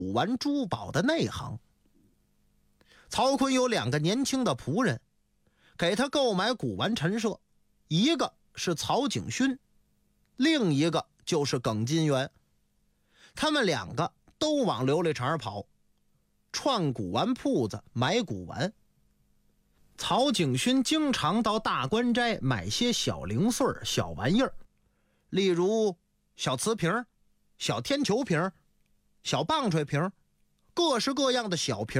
古玩珠宝的内行。曹锟有2个年轻的仆人，给他购买古玩陈设，一个是曹景勋，另一个就是耿金元。他们2个都往琉璃厂跑，串古玩铺子买古玩。曹景勋经常到大关斋买些小零碎小玩意儿，例如小瓷瓶、小天球瓶、小棒槌瓶，各式各样的小瓶